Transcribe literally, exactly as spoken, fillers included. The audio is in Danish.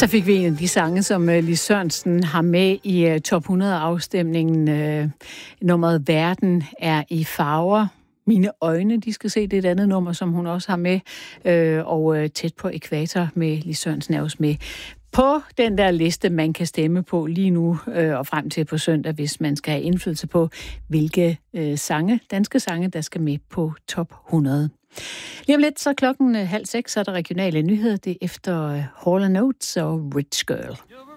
Så fik vi en af de sange, som Lis Sørensen har med i top hundrede-afstemningen. Uh, nummeret Verden er i farver. Mine øjne, de skal se, det er et andet nummer, som hun også har med. Uh, og uh, Tæt på ækvator med Lis Sørensen er også med på den der liste, man kan stemme på lige nu øh, og frem til på søndag, hvis man skal have indflydelse på, hvilke øh, sange, danske sange, der skal med på top hundrede. Lige om lidt, så klokken halv seks, så er der regionale nyheder. Det er efter Hall and Oates og Rich Girl.